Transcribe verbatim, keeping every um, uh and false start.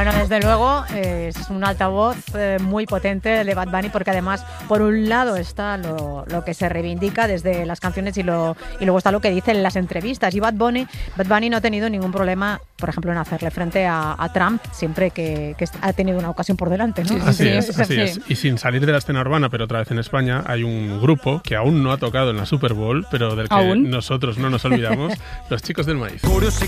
Bueno, desde luego eh, es un altavoz eh, muy potente el de Bad Bunny, porque además por un lado está lo, lo que se reivindica desde las canciones y, lo, y luego está lo que dice en las entrevistas. Y Bad Bunny, Bad Bunny no ha tenido ningún problema, por ejemplo, en hacerle frente a, a Trump siempre que, que ha tenido una ocasión por delante, ¿no? Así es, así es. Y sin salir de la escena urbana, pero otra vez en España, hay un grupo que aún no ha tocado en la Super Bowl, pero del que ¿Aún? nosotros no nos olvidamos, los Chicos del Maíz.